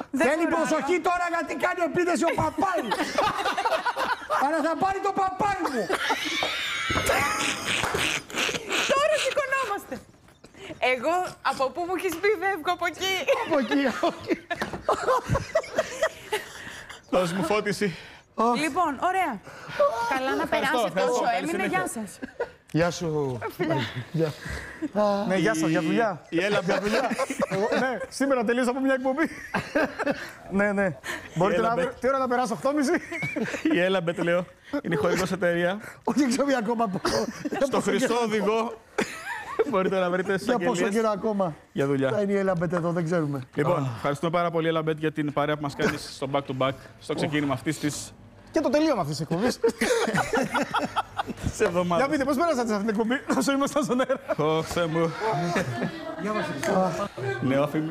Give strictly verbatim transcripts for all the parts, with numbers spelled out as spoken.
Θέλει προσοχή τώρα γιατί κάνει επίθεση ο παπάι. Αλλά θα πάρει το παπάι μου. Τώρα σηκωνόμαστε. Εγώ από πού μου έχεις πει φεύγω από εκεί. Από εκεί, από εκεί. Δώσ' μου φώτιση. Λοιπόν, ωραία. Καλά να περάσετε όσο έμεινε. Γεια σας. Γεια σου. Γεια. Ναι, γεια σας, για δουλειά. Η Έλα Για δουλειά. Ναι, σήμερα τελείωσα από μια εκπομπή. Ναι, ναι. Μπορείτε να... Τι ώρα να περάσω, οκτώ και μισή. Η Έλαμπετ, λέω, είναι χορηγός εταιρεία. Όχι, δεν ξέρω ακόμα πού. Στο χρυσό οδηγό μπορείτε να βρείτε στις Για πόσο αγγελίες καιρό ακόμα για θα δουλειά. είναι η Έλαμπετ εδώ, δεν ξέρουμε. Λοιπόν, ευχαριστούμε πάρα πολύ, Έλαμπετ, για την παρέα που μας κάνεις στο back to back, στο ξεκίνημα αυτής της Και το τελείωμα αυτής της εκπομπής. εβδομάδας. Για πείτε, πώς πέρασατε σε αυτήν την εκπομπή, όσο ήμασταν στον αέρα. Ω, Θεέ μου. Νεόφημη.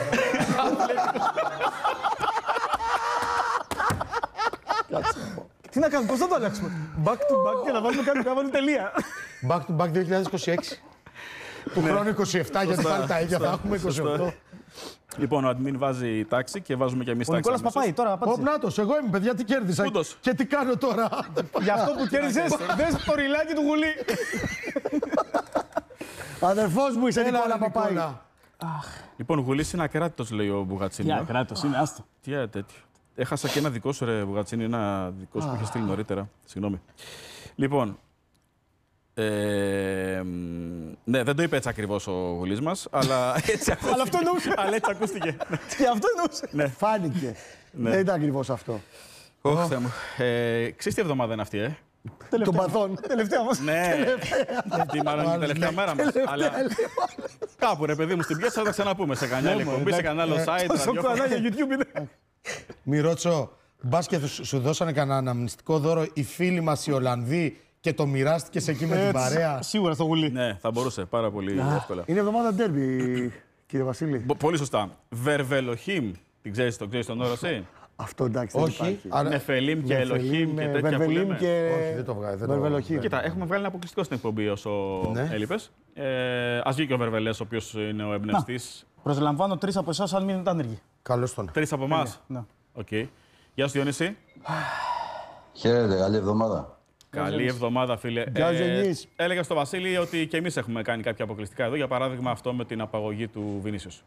Τι να κάνουμε, πώς θα το αλλάξουμε. Back to back και να βάλουμε κάτι να βάλουμε τελεία. Back to back δύο χιλιάδες είκοσι έξι. Του χρόνου είκοσι επτά, γιατί πάλι τα ίδια θα έχουμε είκοσι οκτώ. Λοιπόν, ο admin βάζει τάξη και βάζουμε και εμείς Ο τάξη. Νικόλας Παπάη, τώρα Ω, απάντησε. Νάτος, εγώ είμαι, παιδιά, τι κέρδισα. Πούντος. Και τι κάνω τώρα. Για αυτό που κέρδισες, δες το ριλάκι του Γουλή. Αδερφός μου είσαι, Έλα, Νικόλα ρε, Παπάη. Νικόλα. Λοιπόν, Γουλής είναι ακράτητος, λέει ο Μπουγατσίνη. Για κράτος, είναι άστο. Τι ε, τέτοιο. Έχασα και ένα δικό σου, ρε Μπουγατσίνη, ένα δικό σου που είχε στείλει νωρίτερα. Συγγνώμη. Λοιπόν. Ε, μ, ναι, δεν το είπε έτσι ακριβώς ο Γουλής μας, αλλά έτσι ακούστηκε. Αλλά αυτό εννοούσε. Αλλά έτσι ακούστηκε. Και αυτό εννοούσε. Ναι. Φάνηκε. Ναι. Δεν ήταν ακριβώς αυτό. Ωχ, Θεέ μου. Ε, Ξέρεις τι εβδομάδα είναι αυτή, ε? Των παθών. Τελευταία μας. Ναι. Τι μάλλον είναι η τελευταία μέρα μας. Αλλά κάπου, ρε παιδί μου, στην πιέσα θα τα ξαναπούμε σε κανένα άλλη εκπομπή, σε κανένα άλλο site. Τόσο ραδιόφωνο. κανάλια YouTube είναι. Μη ρώτσο, μπας και σου, σου δώσανε κανένα αναμνηστικό δώρο οι φίλοι μας οι Ολλανδοί και το μοιράστηκες εκεί με την παρέα. Σίγουρα στο Γουλή. Ναι, θα μπορούσε πάρα πολύ εύκολα. Είναι εβδομάδα ντέρμπι, κύριε Βασίλη. Μπο- Πολύ σωστά. Βερβελοχήμ. Την ξέρεις, το ξέρεις τον όρο εσύ? Αυτό εντάξει. δεν Όχι. υπάρχει. άρα- Νεφελίμ και Νεφελίμ, Ελοχήμ και ε, τέτοια που Βερβελίμ λέμε. και Όχι, δεν το βγάζει, δεν το Βερβελοχήμ. βγάζει. Κοίτα, έχουμε βγάλει ένα αποκλειστικό στην εκπομπή όσο Ναι. έλειπες. Ε, ας βγει και ο Βερβελές, ο οποίος είναι ο εμπνευστής. Προσλαμβάνω τρεις από εσάς αν μείνετε άνεργοι. Καλώς τον. Τρεις από εμάς. Ναι. Οκ. Γεια σου, Διονύση. Χαίρετε, καλή εβδομάδα. Καλή εβδομάδα, φίλε. Γεια σου, Γενής. έλεγα στο Βασίλη ότι και εμείς έχουμε κάνει κάποια αποκλειστικά εδώ. Για παράδειγμα, αυτό με την απαγωγή του Βινίσιους.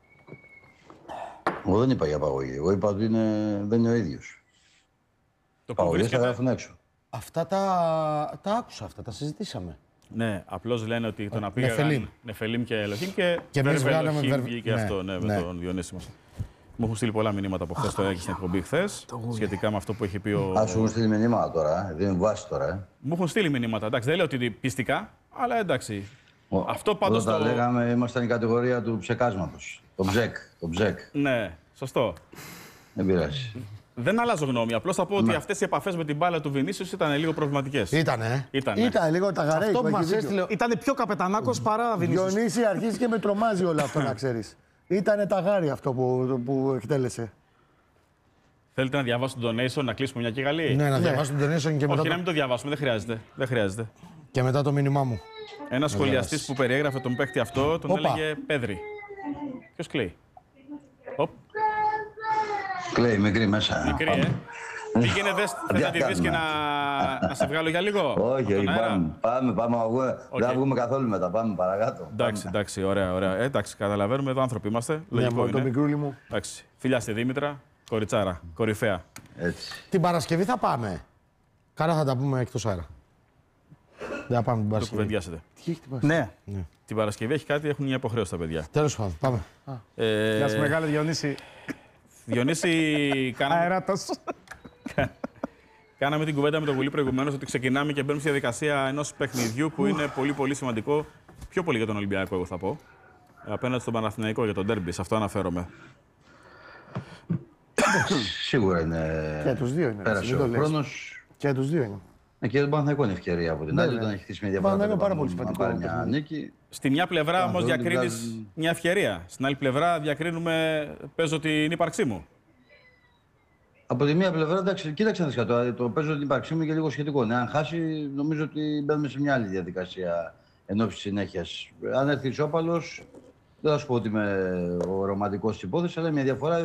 Εγώ δεν είπα για απαγωγή. Εγώ είπα ότι είναι... δεν είναι ο ίδιος. Το που Απαγωγές θα βρίσκεται. γράφουν έξω. Αυτά τα, τα άκουσα, αυτά τα συζητήσαμε. Ναι, απλώς λένε ότι τον Νεφελίμ. απήγαγαν Νεφελίμ και Ελοχήμ και, Και εμείς Βερβελοχήμ βγάλαμε Βερ- βγήκε ναι, αυτό, ναι, με ναι. τον Διονύση μας. Μου έχουν στείλει πολλά μηνύματα από χθες, το έγινε στην εκπομπή χθες, σχετικά με αυτό που έχει πει ο... Α, σου έχουν στείλει μηνύματα τώρα, ε. δίνουν βάση τώρα. Ε. Μου έχουν στείλει μηνύματα, εντάξει, δεν λέω ότι πιστικά, αλλά εντάξει. Ο- Αυτό πάντως Όταν το... τα λέγαμε, ήμασταν η κατηγορία του ψεκάσματος. Το ψεκ, το ψεκ. Ναι, σωστό. Δεν πειράζει. Δεν αλλάζω γνώμη, απλώς θα πω Ναι. ότι αυτές οι επαφές με την μπάλα του Βινίσιους ήταν λίγο προβληματικές. Ήτανε, ε. Ήτανε. Ήταν λίγο τα γαρέι. Αυτό που που μας έχει δίκιο. έστειλε. Ήταν πιο καπετανάκος παρά Βινίσιους. Διονύση, αρχίζει και με τρομάζει όλο αυτό, να ξέρεις. Ήτανε τα γάρι αυτό που, που εκτέλεσε. Θέλετε να διαβάσω τον donation, να κλείσουμε μια και καλή. Ναι, να διαβάσω τον donation και μετά, Όχι, το... να μην το διαβάσουμε, δεν χρειάζεται. Δεν χρειάζεται. και μετά το μήνυμά μου. Ένα σχολιαστής που περιέγραφε τον παίκτη αυτό τον Όπα. έλεγε Πέδρη. Ποιος κλαίει? Οπ, Κλαίει μικρή μέσα. μικρή, ε. Πήγαινε, δες, θες να τη δεις και να, να σε βγάλω για λίγο. Όχι, από τον όχι, αέρα? πάμε. Πάμε, πάμε. αγώ- Δεν θα βγούμε καθόλου μετά. Πάμε παρακάτω. Εντάξει, εντάξει, ωραία, ωραία. Ε, εντάξει, καταλαβαίνουμε, εδώ άνθρωποι είμαστε. Ναι, Λογικό μόνο το είναι. μικρούλι μου. Εντάξει. Φιλιά στη Δήμητρα, κοριτσάρα, κορυφαία. Έτσι. Την Παρασκευή θα πάμε. Κάρα θα τα πούμε εκτός αέρα. Δεν θα πάμε την Το Παρασκευή. κουβεντιάσετε. Τι έχει την Παρασκευή. Ναι. Την Παρασκευή έχει κάτι, έχουν μια υποχρέωση τα παιδιά. Τέλος πάντων, πάμε. Ε, Γεια σου μεγάλη Διονύση. Διονύση, κάναμε, Αεράτος. κάναμε την κουβέντα με τον Βουλή προηγουμένως ότι ξεκινάμε και μπαίνουμε στη διαδικασία ενός παιχνιδιού που είναι πολύ πολύ σημαντικό. Πιο πολύ για τον Ολυμπιακό, εγώ θα πω. Απέναντι στον Παναθηναϊκό για τον ντέρμπι, σε αυτό αναφέρομαι. Σίγουρα είναι. Και τους δύο είναι. Πέρασε μην το ο λες. χρόνος. Και τους δύο είναι. Ε, Και τον Παναθηναϊκό είναι ευκαιρία από την άλλη. ναι. Όταν έχει χτίσει μια διαφορά. Παναθηναϊκό τότε πάρα πολύ πάμε να σημαντικό πάρει μια παιχνίδι. νίκη. Στη μια πλευρά όμως δεν την διακρίνεις βγάζουν. μια ευκαιρία. Στην άλλη πλευρά διακρίνουμε, παίζω την ύπαρξή μου. Από τη μία πλευρά, εντάξει, κοίταξε να δεις κάτι. Το παίζω την ύπαρξή μου και λίγο σχετικό. Ναι, αν χάσει, νομίζω ότι μπαίνουμε σε μια άλλη διαδικασία εν ώψη συνέχειας. Αν έρθει ισόπαλος, δεν θα σου πω ότι είμαι ο ρομαντικός της υπόθεσης, αλλά μια διαφορά.